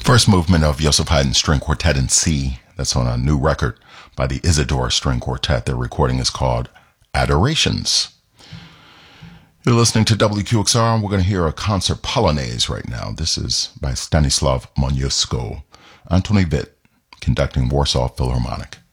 First movement of Joseph Haydn String Quartet in C. That's on a new record by the Isidore String Quartet. Their recording is called Adorations. You're listening to WQXR, and we're going to hear a concert polonaise right now. This is by Stanislav Moniuszko. Antoni Witt conducting Warsaw Philharmonic.